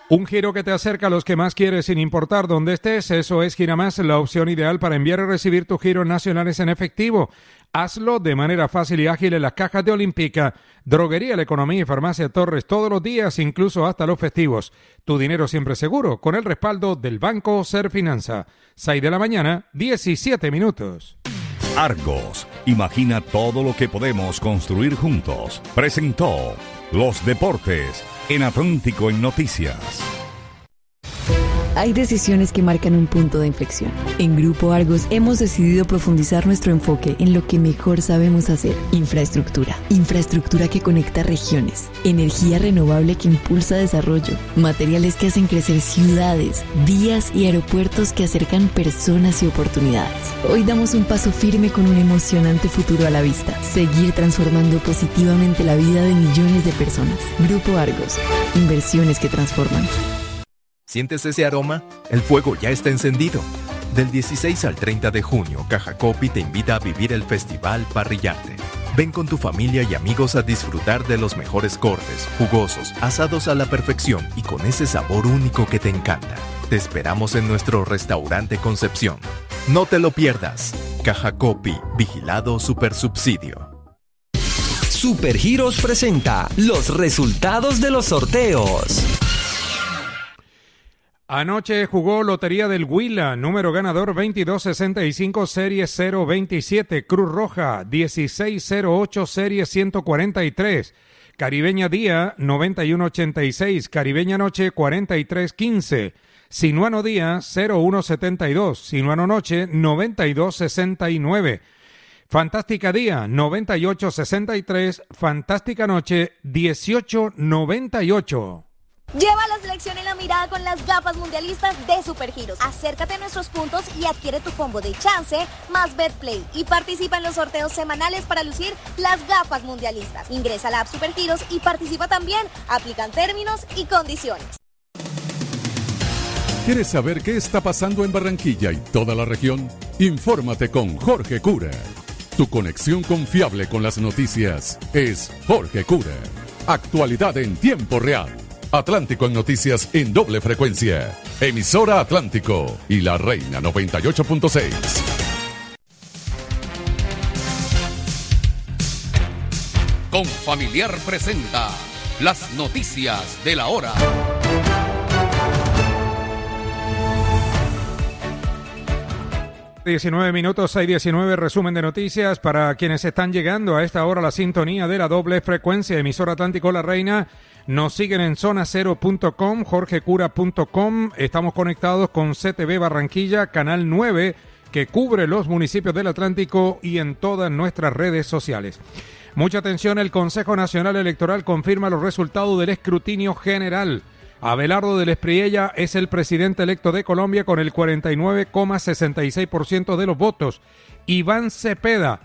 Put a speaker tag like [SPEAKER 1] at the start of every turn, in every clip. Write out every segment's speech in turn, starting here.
[SPEAKER 1] Un giro que te acerca a los que más quieres sin importar dónde estés. Eso es Giramás, la opción ideal para enviar y recibir tus giros nacionales en efectivo. Hazlo de manera fácil y ágil en las cajas de Olímpica, Droguería La Economía y Farmacia Torres todos los días, incluso hasta los festivos. Tu dinero siempre seguro, con el respaldo del Banco Serfinanza. 6 de la mañana, 17 minutos.
[SPEAKER 2] Argos, imagina todo lo que podemos construir juntos. Presentó Los Deportes en Atlántico en Noticias.
[SPEAKER 3] Hay decisiones que marcan un punto de inflexión. En Grupo Argos hemos decidido profundizar nuestro enfoque en lo que mejor sabemos hacer. Infraestructura. Infraestructura que conecta regiones. Energía renovable que impulsa desarrollo. Materiales que hacen crecer ciudades, vías y aeropuertos que acercan personas y oportunidades. Hoy damos un paso firme con un emocionante futuro a la vista. Seguir transformando positivamente la vida de millones de personas. Grupo Argos. Inversiones que transforman.
[SPEAKER 4] ¿Sientes ese aroma? El fuego ya está encendido. Del 16 al 30 de junio, Caja Copi te invita a vivir el Festival Parrillarte. Ven con tu familia y amigos a disfrutar de los mejores cortes, jugosos, asados a la perfección y con ese sabor único que te encanta. Te esperamos en nuestro restaurante Concepción. No te lo pierdas. Caja Copi, vigilado Supersubsidio.
[SPEAKER 5] Supergiros presenta los resultados de los sorteos.
[SPEAKER 1] Anoche jugó Lotería del Huila, número ganador 2265, serie 027, Cruz Roja 1608, serie 143, Caribeña Día 9186, Caribeña Noche 4315, Sinuano Día 0172, Sinuano Noche 9269, Fantástica Día 9863, Fantástica Noche 1898.
[SPEAKER 6] Lleva la selección en la mirada con las gafas mundialistas de Supergiros. Acércate a nuestros puntos y adquiere tu combo de chance más Betplay y participa en los sorteos semanales para lucir las gafas mundialistas. Ingresa a la app Supergiros y participa también. Aplican términos y condiciones.
[SPEAKER 7] ¿Quieres saber qué está pasando en Barranquilla y toda la región? Infórmate con Jorge Cura. Tu conexión confiable con las noticias es Jorge Cura. Actualidad en tiempo real. Atlántico en Noticias en doble frecuencia. Emisora Atlántico y La Reina 98.6.
[SPEAKER 8] Confamiliar presenta las noticias de la hora.
[SPEAKER 1] ...19 hay 19, resumen de noticias para quienes están llegando a esta hora a la sintonía de la doble frecuencia, emisora Atlántico La Reina. Nos siguen en zonacero.com, jorgecura.com, estamos conectados con CTV Barranquilla, Canal 9, que cubre los municipios del Atlántico y en todas nuestras redes sociales. Mucha atención, el Consejo Nacional Electoral confirma los resultados del escrutinio general. Abelardo del Espriella es el presidente electo de Colombia con el 49,66% de los votos. Iván Cepeda,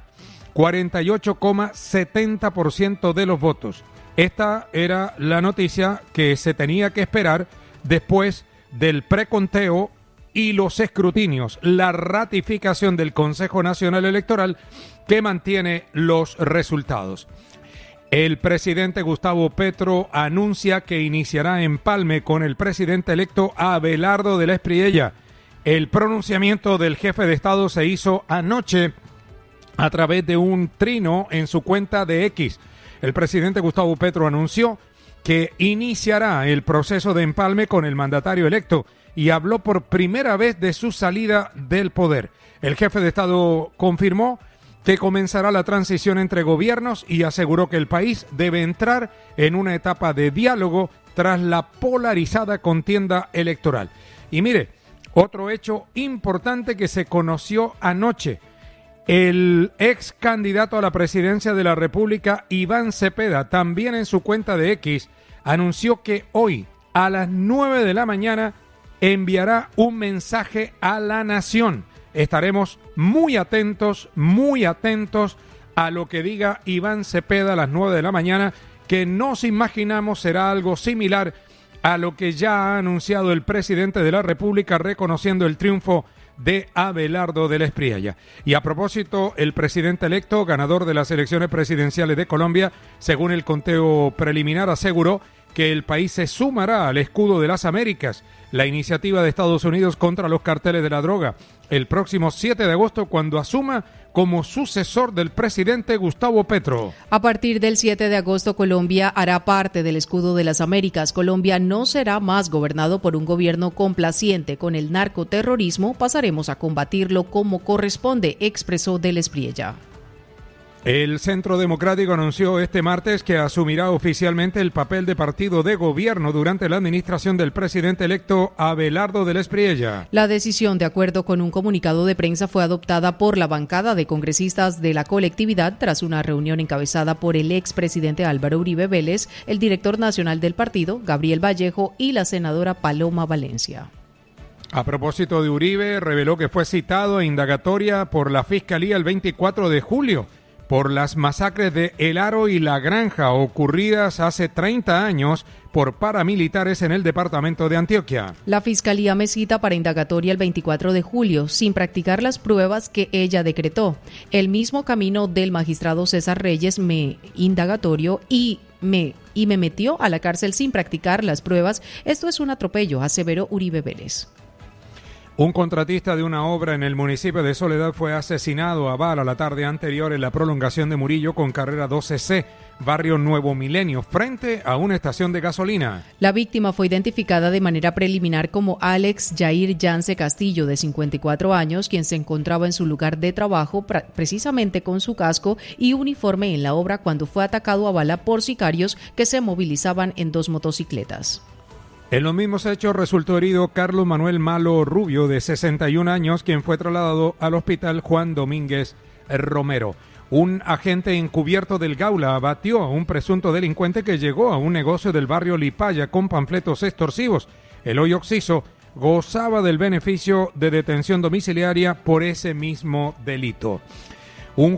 [SPEAKER 1] 48,70% de los votos. Esta era la noticia que se tenía que esperar después del preconteo y los escrutinios, la ratificación del Consejo Nacional Electoral que mantiene los resultados. El presidente Gustavo Petro anuncia que iniciará empalme con el presidente electo Abelardo del Espriella. El pronunciamiento del jefe de Estado se hizo anoche a través de un trino en su cuenta de X. El presidente Gustavo Petro anunció que iniciará el proceso de empalme con el mandatario electo y habló por primera vez de su salida del poder. El jefe de Estado confirmó que comenzará la transición entre gobiernos y aseguró que el país debe entrar en una etapa de diálogo tras la polarizada contienda electoral. Y mire, otro hecho importante que se conoció anoche. El ex candidato a la presidencia de la República, Iván Cepeda, también en su cuenta de X, anunció que hoy a las 9 de la mañana enviará un mensaje a la nación. Estaremos muy atentos a lo que diga Iván Cepeda a las 9 de la mañana, que nos imaginamos será algo similar a lo que ya ha anunciado el presidente de la República, reconociendo el triunfo de Abelardo del Espriella. Y a propósito, el presidente electo, ganador de las elecciones presidenciales de Colombia, según el conteo preliminar, aseguró que el país se sumará al escudo de las Américas, la iniciativa de Estados Unidos contra los carteles de la droga, el próximo 7 de agosto cuando asuma como sucesor del presidente Gustavo Petro.
[SPEAKER 9] A partir del 7 de agosto, Colombia hará parte del escudo de las Américas. Colombia no será más gobernado por un gobierno complaciente con el narcoterrorismo. Pasaremos a combatirlo como corresponde, expresó Del Espriella.
[SPEAKER 1] El Centro Democrático anunció este martes que asumirá oficialmente el papel de partido de gobierno durante la administración del presidente electo Abelardo Del Espriella.
[SPEAKER 9] La decisión, de acuerdo con un comunicado de prensa, fue adoptada por la bancada de congresistas de la colectividad tras una reunión encabezada por el expresidente Álvaro Uribe Vélez, el director nacional del partido, Gabriel Vallejo, y la senadora Paloma Valencia.
[SPEAKER 1] A propósito de Uribe, reveló que fue citado a indagatoria por la Fiscalía el 24 de julio. Por las masacres de El Aro y La Granja ocurridas hace 30 años por paramilitares en el departamento de Antioquia.
[SPEAKER 9] La Fiscalía me cita para indagatoria el 24 de julio, sin practicar las pruebas que ella decretó. El mismo camino del magistrado César Reyes me indagatorio y me metió a la cárcel sin practicar las pruebas. Esto es un atropello, aseveró Uribe Vélez.
[SPEAKER 1] Un contratista de una obra en el municipio de Soledad fue asesinado a bala la tarde anterior en la prolongación de Murillo con carrera 12C, barrio Nuevo Milenio, frente a una estación de gasolina.
[SPEAKER 9] La víctima fue identificada de manera preliminar como Alex Jair Yance Castillo, de 54 años, quien se encontraba en su lugar de trabajo precisamente con su casco y uniforme en la obra cuando fue atacado a bala por sicarios que se movilizaban en 2 motocicletas.
[SPEAKER 1] En los mismos hechos resultó herido Carlos Manuel Malo Rubio, de 61 años, quien fue trasladado al hospital Juan Domínguez Romero. Un agente encubierto del Gaula abatió a un presunto delincuente que llegó a un negocio del barrio Lipaya con panfletos extorsivos. El hoy occiso gozaba del beneficio de detención domiciliaria por ese mismo delito. Un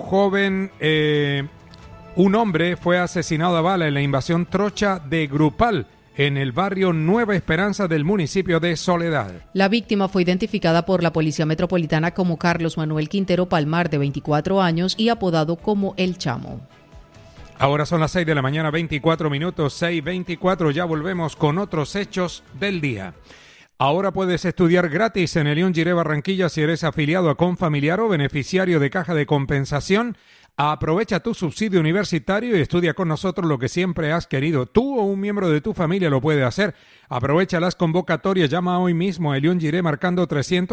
[SPEAKER 1] hombre fue asesinado a bala en la invasión trocha de Grupal, en el barrio Nueva Esperanza del municipio de Soledad.
[SPEAKER 9] La víctima fue identificada por la Policía Metropolitana como Carlos Manuel Quintero Palmar, de 24 años, y apodado como El Chamo.
[SPEAKER 1] Ahora son las 6 de la mañana, 24 minutos, 6:24. Ya volvemos con otros hechos del día. Ahora puedes estudiar gratis en el León Giré Barranquilla si eres afiliado a Confamiliar o beneficiario de Caja de Compensación. Aprovecha tu subsidio universitario y estudia con nosotros lo que siempre has querido. Tú o un miembro de tu familia lo puede hacer. Aprovecha las convocatorias. Llama hoy mismo a León Giré marcando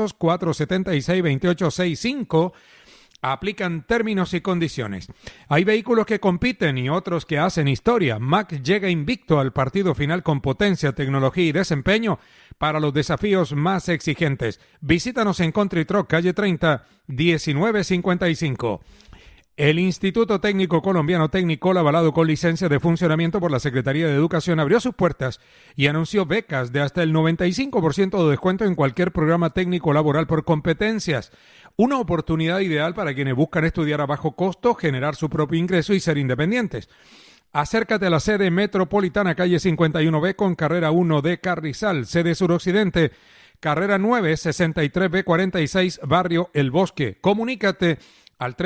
[SPEAKER 1] 300-476-2865. Aplican términos y condiciones. Hay vehículos que compiten y otros que hacen historia. Mack llega invicto al partido final con potencia, tecnología y desempeño para los desafíos más exigentes. Visítanos en Country Truck, calle 30, 1955. El Instituto Técnico Colombiano Tecnicol, avalado con licencia de funcionamiento por la Secretaría de Educación, abrió sus puertas y anunció becas de hasta el 95% de descuento en cualquier programa técnico laboral por competencias. Una oportunidad ideal para quienes buscan estudiar a bajo costo, generar su propio ingreso y ser independientes. Acércate a la sede metropolitana, calle 51B con carrera 1 de Carrizal, sede suroccidente, carrera 9, 63B46, barrio El Bosque. Comunícate al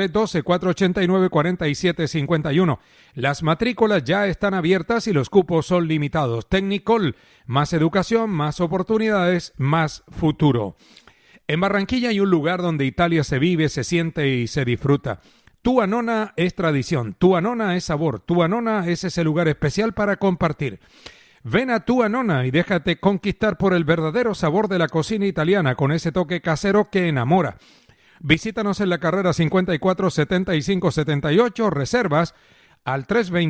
[SPEAKER 1] 312-489-4751. Las matrículas ya están abiertas y los cupos son limitados. Tecnicol, más educación, más oportunidades, más futuro. En Barranquilla hay un lugar donde Italia se vive, se siente y se disfruta. Tu Anona es tradición, Tu Anona es sabor, Tu Anona es ese lugar especial para compartir. Ven a Tu Anona y déjate conquistar por el verdadero sabor de la cocina italiana con ese toque casero que enamora. Visítanos en la carrera 54-75-78, reservas al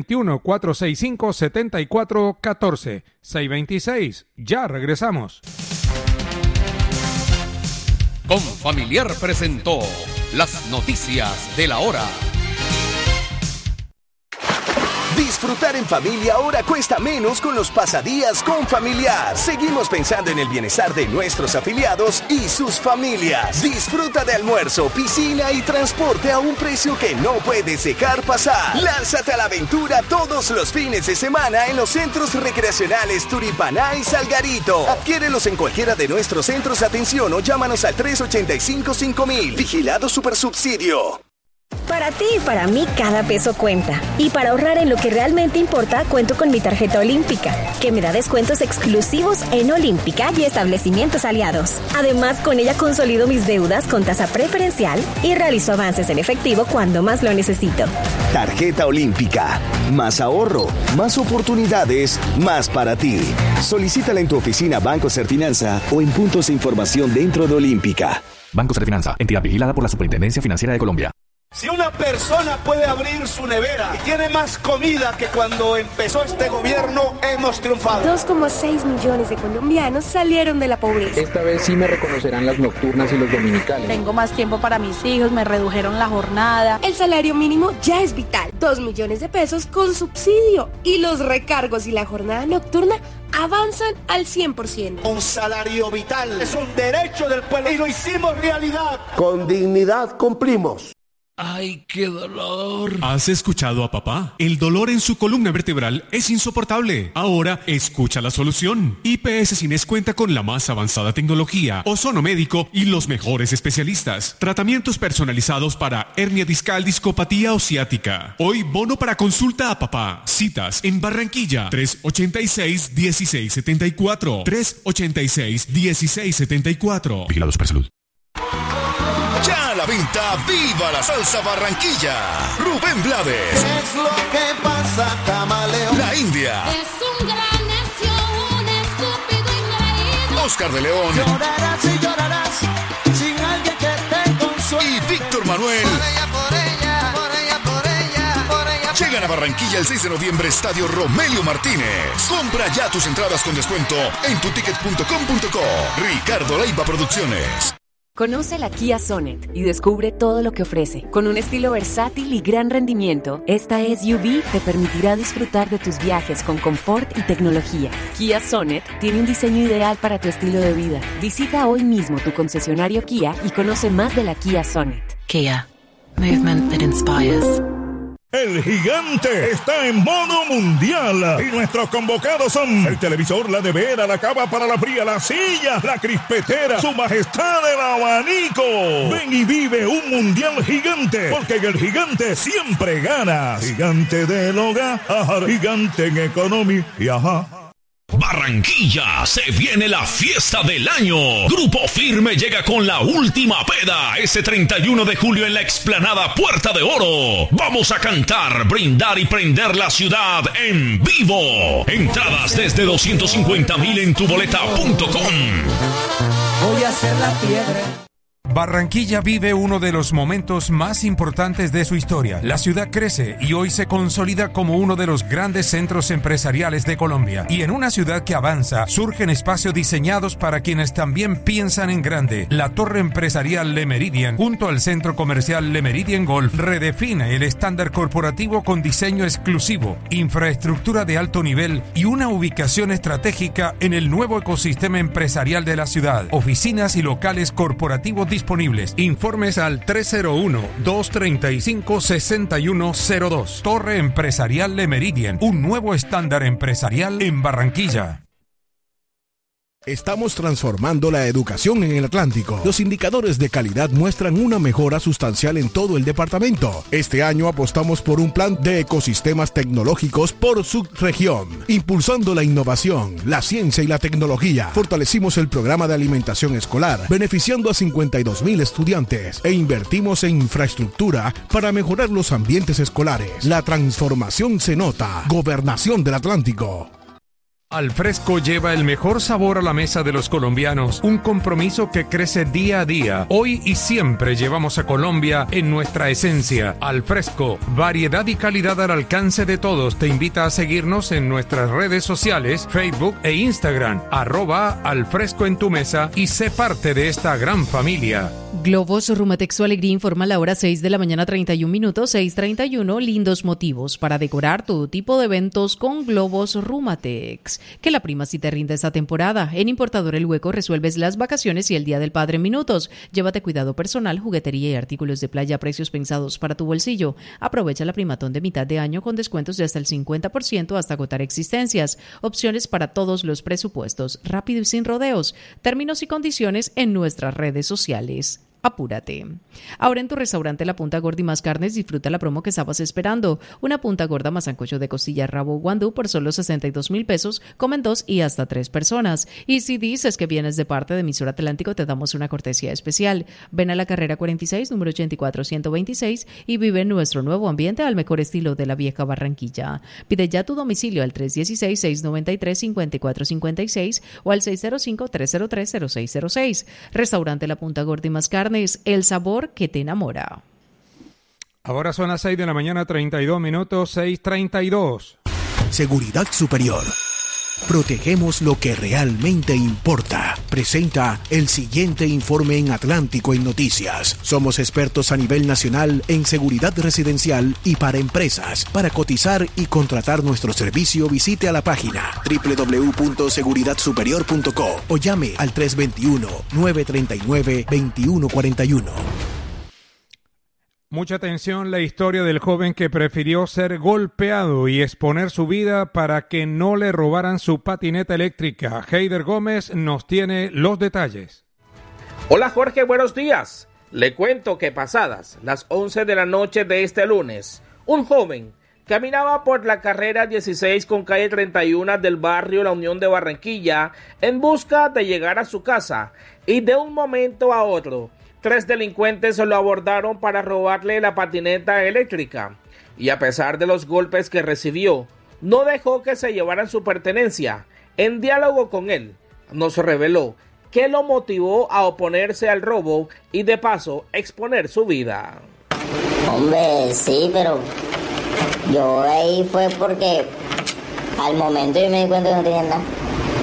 [SPEAKER 1] 321-465-7414, 626. Ya regresamos.
[SPEAKER 8] Confamiliar presentó las noticias de la hora.
[SPEAKER 10] Disfrutar en familia ahora cuesta menos con los pasadías Confamiliar. Seguimos pensando en el bienestar de nuestros afiliados y sus familias. Disfruta de almuerzo, piscina y transporte a un precio que no puedes dejar pasar. Lánzate a la aventura todos los fines de semana en los centros recreacionales Turipaná y Salgarito. Adquiérelos en cualquiera de nuestros centros de atención o llámanos al 385-5000. Vigilado Supersubsidio.
[SPEAKER 11] Para ti y para mí cada peso cuenta. Y para ahorrar en lo que realmente importa, cuento con mi tarjeta Olímpica, que me da descuentos exclusivos en Olímpica y establecimientos aliados. Además, con ella consolido mis deudas con tasa preferencial y realizo avances en efectivo cuando más lo necesito.
[SPEAKER 10] Tarjeta Olímpica. Más ahorro, más oportunidades, más para ti. Solicítala en tu oficina Banco Serfinanza o en puntos de información dentro de Olímpica.
[SPEAKER 12] Banco Serfinanza, entidad vigilada por la Superintendencia Financiera de Colombia.
[SPEAKER 13] Si una persona puede abrir su nevera y tiene más comida que cuando empezó este gobierno, hemos triunfado.
[SPEAKER 14] 2,6 millones de colombianos salieron de la pobreza.
[SPEAKER 15] Esta vez sí me reconocerán las nocturnas y los dominicales.
[SPEAKER 16] Tengo más tiempo para mis hijos, me redujeron la jornada.
[SPEAKER 14] El salario mínimo ya es vital. 2 millones de pesos con subsidio. Y los recargos y la jornada nocturna avanzan al 100%.
[SPEAKER 13] Un salario vital es un derecho del pueblo y lo hicimos realidad.
[SPEAKER 17] Con dignidad cumplimos.
[SPEAKER 18] ¡Ay, qué dolor!
[SPEAKER 19] ¿Has escuchado a papá? El dolor en su columna vertebral es insoportable. Ahora escucha la solución. IPS Cines cuenta con la más avanzada tecnología, ozono médico y los mejores especialistas. Tratamientos personalizados para hernia discal, discopatía o ciática. Hoy bono para consulta a papá. Citas en Barranquilla 386-1674. 386-1674.
[SPEAKER 20] Vigilados para salud.
[SPEAKER 21] Ya a la venta, ¡viva la salsa Barranquilla! Rubén Blades.
[SPEAKER 22] Es lo que pasa, camaleón.
[SPEAKER 21] La India.
[SPEAKER 22] Es un gran necio, un estúpido ingreído.
[SPEAKER 21] Oscar de León.
[SPEAKER 22] Llorarás y llorarás sin alguien que te consuele.
[SPEAKER 21] Y Víctor Manuel.
[SPEAKER 22] Por ella, por ella, por ella, por ella, por ella.
[SPEAKER 21] Llegan a Barranquilla el 6 de noviembre, Estadio Romelio Martínez. Compra ya tus entradas con descuento en tuticket.com.co. Ricardo Leiva Producciones.
[SPEAKER 23] Conoce la Kia Sonet y descubre todo lo que ofrece. Con un estilo versátil y gran rendimiento, esta SUV te permitirá disfrutar de tus viajes con confort y tecnología. Kia Sonet tiene un diseño ideal para tu estilo de vida. Visita hoy mismo tu concesionario Kia y conoce más de la Kia Sonet.
[SPEAKER 24] Kia. Movement that inspires.
[SPEAKER 25] El gigante está en modo mundial y nuestros convocados son el televisor, la nevera, la cava para la fría, la silla, la crispetera, su majestad el abanico. Ven y vive un mundial gigante, porque en el gigante siempre ganas. Gigante del hogar, gigante en economía y ajá.
[SPEAKER 26] Barranquilla, se viene la fiesta del año. Grupo Firme llega con la última peda ese 31 de julio en la explanada Puerta de Oro. Vamos a cantar, brindar y prender la ciudad en vivo. Entradas desde 250,000 en tuboleta.com.
[SPEAKER 22] Voy a hacer la piedra.
[SPEAKER 1] Barranquilla vive uno de los momentos más importantes de su historia. La ciudad crece y hoy se consolida como uno de los grandes centros empresariales de Colombia. Y en una ciudad que avanza, surgen espacios diseñados para quienes también piensan en grande. La torre empresarial Le Méridien, junto al centro comercial Le Méridien Golf, redefine el estándar corporativo con diseño exclusivo, infraestructura de alto nivel y una ubicación estratégica en el nuevo ecosistema empresarial de la ciudad. Oficinas y locales corporativos disponibles. Informes al 301-235-6102. Torre Empresarial Le Méridien, un nuevo estándar empresarial en Barranquilla.
[SPEAKER 27] Estamos transformando la educación en el Atlántico. Los indicadores de calidad muestran una mejora sustancial en todo el departamento. Este año apostamos por un plan de ecosistemas tecnológicos por subregión, impulsando la innovación, la ciencia y la tecnología. Fortalecimos el programa de alimentación escolar, beneficiando a 52,000 estudiantes, e invertimos en infraestructura para mejorar los ambientes escolares. La transformación se nota. Gobernación del Atlántico.
[SPEAKER 1] Alfresco lleva el mejor sabor a la mesa de los colombianos, un compromiso que crece día a día. Hoy y siempre llevamos a Colombia en nuestra esencia. Alfresco, variedad y calidad al alcance de todos. Te invita a seguirnos en nuestras redes sociales, Facebook e Instagram, @Alfresco en tu mesa, y sé parte de esta gran familia.
[SPEAKER 9] Globos Rumatex Su Alegría informa a la hora 6 de la mañana 31 minutos, 6:31, lindos motivos para decorar todo tipo de eventos con Globos Rumatex. Que la prima sí te rinde esta temporada. En Importador El Hueco resuelves las vacaciones y el Día del Padre en minutos. Llévate cuidado personal, juguetería y artículos de playa a precios pensados para tu bolsillo. Aprovecha la primatón de mitad de año con descuentos de hasta el 50% hasta agotar existencias. Opciones para todos los presupuestos. Rápido y sin rodeos. Términos y condiciones en nuestras redes sociales. apúrate. Ahora en tu restaurante La Punta Gorda y Más Carnes disfruta la promo que estabas esperando. Una punta gorda más sancocho de costilla, rabo guandú por solo 62,000 pesos. Comen 2 y hasta 3 personas. Y si dices que vienes de parte de Emisor Atlántico, te damos una cortesía especial. Ven a la carrera 46, número 84126 y vive en nuestro nuevo ambiente al mejor estilo de la vieja Barranquilla. Pide ya tu domicilio al 316-693-5456 o al 605-303-0606. Restaurante La Punta Gorda y Más Carnes, el sabor que te enamora.
[SPEAKER 1] Ahora son las 6 de la mañana, 32 minutos, 6:32.
[SPEAKER 27] Seguridad Superior. Protegemos lo que realmente importa. Presenta el siguiente informe en Atlántico en Noticias. Somos expertos a nivel nacional en seguridad residencial y para empresas. Para cotizar y contratar nuestro servicio, visite a la página www.seguridadsuperior.co o llame al 321-939-2141.
[SPEAKER 1] Mucha atención, la historia del joven que prefirió ser golpeado y exponer su vida para que no le robaran su patineta eléctrica. Heider Gómez nos tiene los detalles.
[SPEAKER 2] Hola Jorge, buenos días. Le cuento que pasadas las 11 de la noche de este lunes, un joven caminaba por la carrera 16 con calle 31 del barrio La Unión de Barranquilla en busca de llegar a su casa y de un momento a otro 3 delincuentes lo abordaron para robarle la patineta eléctrica y a pesar de los golpes que recibió, no dejó que se llevaran su pertenencia. En diálogo con él, nos reveló qué lo motivó a oponerse al robo y de paso exponer su vida.
[SPEAKER 3] Hombre, sí, pero yo ahí fue porque al momento yo me di cuenta que no tenía nada.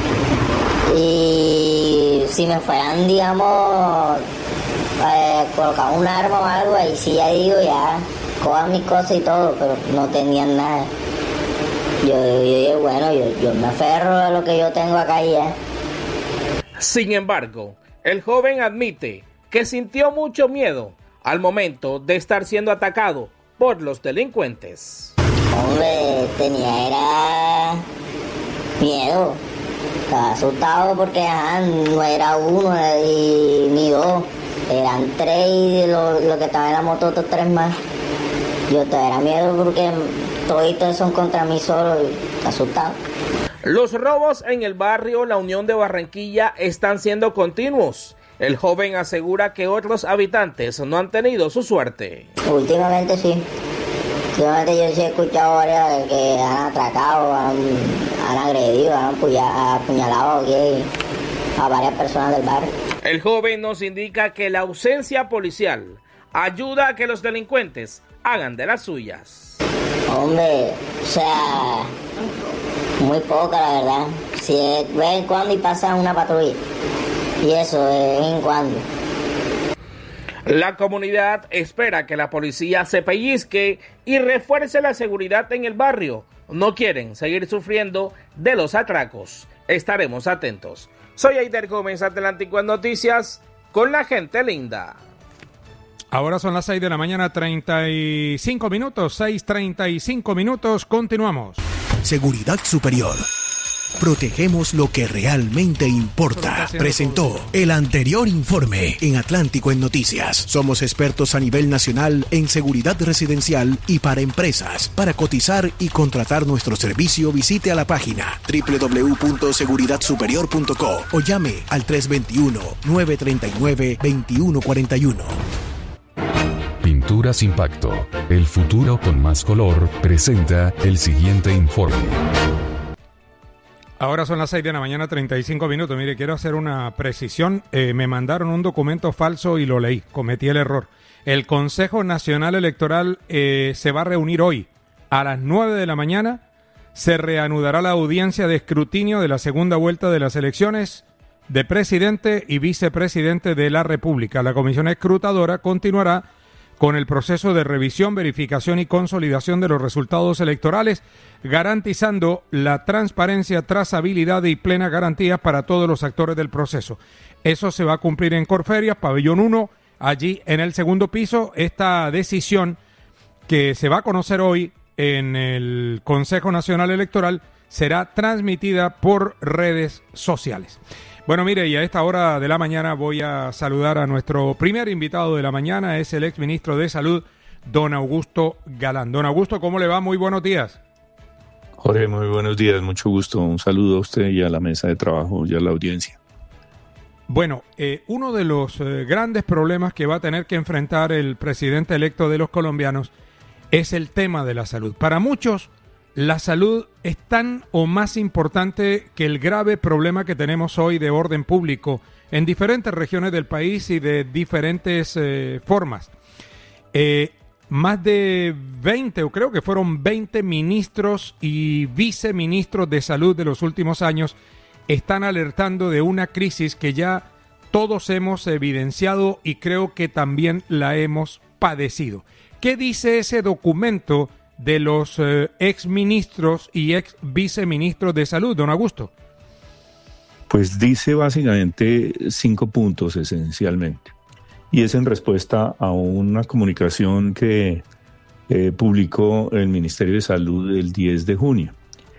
[SPEAKER 3] Y si me fueran, digamos, colocar un arma o algo, ahí sí ya digo, ya cojan mis cosas y todo, pero no tenían nada. Yo dije, bueno, yo me aferro a lo que yo tengo acá y ya.
[SPEAKER 2] Sin embargo, el joven admite que sintió mucho miedo al momento de estar siendo atacado por los delincuentes.
[SPEAKER 3] Hombre, era miedo. Estaba asustado porque no era uno ni dos. Eran 3 y lo que estaba en la moto, otros 3 más. Yo era miedo porque todos son contra mí solo y asustado.
[SPEAKER 2] Los robos en el barrio La Unión de Barranquilla están siendo continuos. El joven asegura que otros habitantes no han tenido su suerte.
[SPEAKER 3] Últimamente sí. Últimamente yo sí he escuchado varias que han atracado, han agredido, han apuñalado aquí a varias personas del barrio.
[SPEAKER 2] El joven nos indica que la ausencia policial ayuda a que los delincuentes hagan de las suyas.
[SPEAKER 3] Hombre, o sea, muy poca la verdad. Si es de vez en cuando y pasa una patrulla. Y eso, de vez en cuando.
[SPEAKER 2] La comunidad espera que la policía se pellizque y refuerce la seguridad en el barrio. No quieren seguir sufriendo de los atracos. Estaremos atentos. Soy Heider Gómez, Atlántico en Noticias, con la gente linda.
[SPEAKER 1] Ahora son las 6 de la mañana, 35 minutos, 6:35 minutos, continuamos.
[SPEAKER 27] Seguridad Superior. Protegemos lo que realmente importa. Presentó el anterior informe en Atlántico en Noticias. Somos expertos a nivel nacional en seguridad residencial y para empresas. Para cotizar y contratar nuestro servicio, visite a la página www.seguridadsuperior.co o llame al 321-939-2141.
[SPEAKER 4] Pinturas Impacto, el futuro con más color, presenta el siguiente informe.
[SPEAKER 1] Ahora son las 6 de la mañana, 35 minutos. Mire, quiero hacer una precisión. Me mandaron un documento falso y lo leí. Cometí el error. El Consejo Nacional Electoral se va a reunir hoy a las 9 de la mañana. Se reanudará la audiencia de escrutinio de la segunda vuelta de las elecciones de presidente y vicepresidente de la República. La comisión escrutadora continuará con el proceso de revisión, verificación y consolidación de los resultados electorales, garantizando la transparencia, trazabilidad y plena garantía para todos los actores del proceso. Eso se va a cumplir en Corferias, Pabellón 1, allí en el segundo piso. Esta decisión que se va a conocer hoy en el Consejo Nacional Electoral será transmitida por redes sociales. Bueno, mire, y a esta hora de la mañana voy a saludar a nuestro primer invitado de la mañana, es el exministro de Salud, don Augusto Galán. Don Augusto, ¿cómo le va? Muy buenos días.
[SPEAKER 5] Jorge, muy buenos días, mucho gusto. Un saludo a usted y a la mesa de trabajo y a la audiencia.
[SPEAKER 1] Bueno, uno de los grandes problemas que va a tener que enfrentar el presidente electo de los colombianos es el tema de la salud. Para muchos, la salud es tan o más importante que el grave problema que tenemos hoy de orden público en diferentes regiones del país y de diferentes formas. Más de 20, o creo que fueron 20 ministros y viceministros de salud de los últimos años están alertando de una crisis que ya todos hemos evidenciado y creo que también la hemos padecido. ¿Qué dice ese documento de los exministros y ex viceministros de salud, don Augusto?
[SPEAKER 5] Pues dice básicamente 5 puntos esencialmente. Y es en respuesta a una comunicación que publicó el Ministerio de Salud el 10 de junio.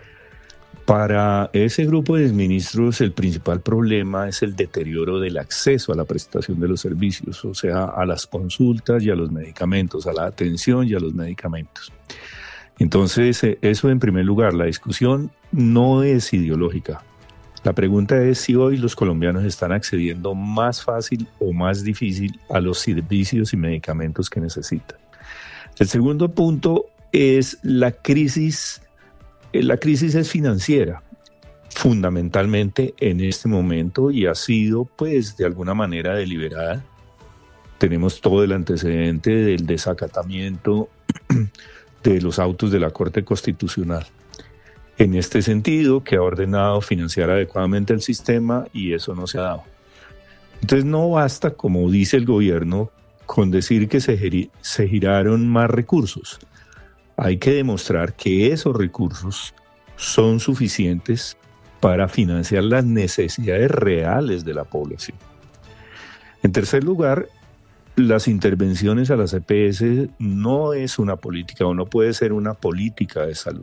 [SPEAKER 5] Para ese grupo de ministros, el principal problema es el deterioro del acceso a la prestación de los servicios, o sea, a las consultas y a los medicamentos, a la atención y a los medicamentos. Entonces, eso en primer lugar, la discusión no es ideológica. La pregunta es si hoy los colombianos están accediendo más fácil o más difícil a los servicios y medicamentos que necesitan. El segundo punto es la crisis. La crisis es financiera, fundamentalmente en este momento, y ha sido, pues, de alguna manera deliberada. Tenemos todo el antecedente del desacatamiento de los autos de la Corte Constitucional. En este sentido, que ha ordenado financiar adecuadamente el sistema y eso no se ha dado. Entonces no basta, como dice el gobierno, con decir que se giraron más recursos. Hay que demostrar que esos recursos son suficientes para financiar las necesidades reales de la población. En tercer lugar, las intervenciones a las EPS no es una política o no puede ser una política de salud.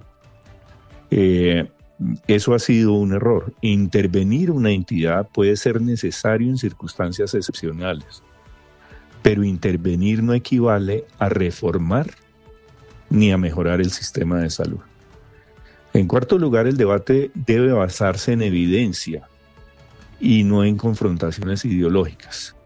[SPEAKER 5] Eso ha sido un error. Intervenir una entidad puede ser necesario en circunstancias excepcionales, pero intervenir no equivale a reformar ni a mejorar el sistema de salud. En cuarto lugar, el debate debe basarse en evidencia y no en confrontaciones ideológicas.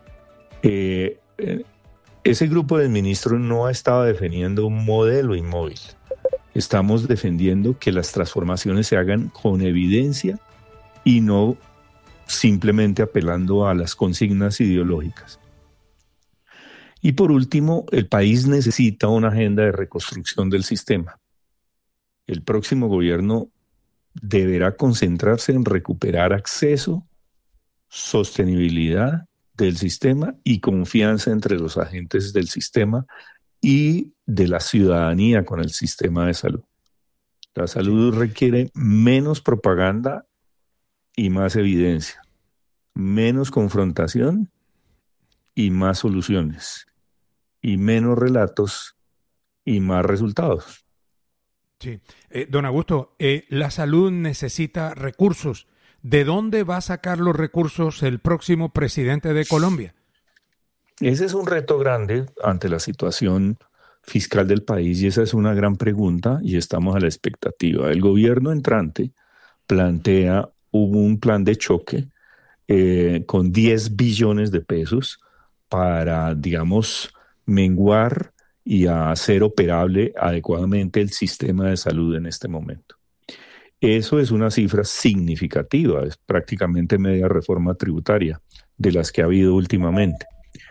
[SPEAKER 5] Ese grupo de ministros no ha estado defendiendo un modelo inmóvil. Estamos defendiendo que las transformaciones se hagan con evidencia y no simplemente apelando a las consignas ideológicas. Y por último, el país necesita una agenda de reconstrucción del sistema. El próximo gobierno deberá concentrarse en recuperar acceso, sostenibilidad del sistema y confianza entre los agentes del sistema y de la ciudadanía con el sistema de salud. La salud requiere menos propaganda y más evidencia, menos confrontación y más soluciones, y menos relatos y más resultados.
[SPEAKER 1] Sí. Don Augusto, la salud necesita recursos. ¿De dónde va a sacar los recursos el próximo presidente de Colombia?
[SPEAKER 5] Ese es un reto grande ante la situación fiscal del país y esa es una gran pregunta y estamos a la expectativa. El gobierno entrante plantea un plan de choque con 10 billones de pesos para, digamos, menguar y hacer operable adecuadamente el sistema de salud en este momento. Eso es una cifra significativa, es prácticamente media reforma tributaria de las que ha habido últimamente.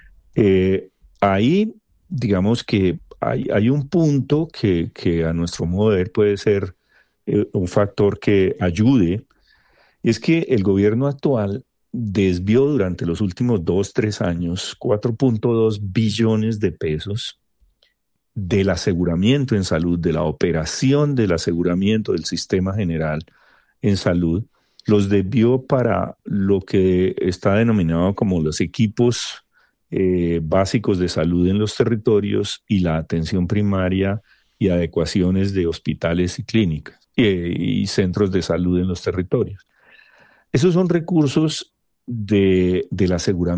[SPEAKER 5] Ahí, digamos que hay un punto que a nuestro modo de ver puede ser un factor que ayude, es que el gobierno actual desvió durante los últimos 2-3 años 4.2 billones de pesos del aseguramiento en salud, de la operación del aseguramiento del sistema general en salud, los desvió para lo que está denominado como los equipos básicos de salud en los territorios y la atención primaria y adecuaciones de hospitales y clínicas. y centros de salud en los territorios. Esos son recursos del aseguramiento